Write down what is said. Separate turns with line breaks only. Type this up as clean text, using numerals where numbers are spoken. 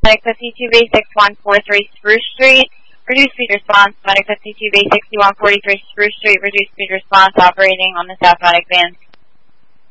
Medic 52 Basic 143 Spruce Street. Reduced speed response. Medic 52 Basic 143 Spruce Street. Reduced speed response operating on the southbound advance.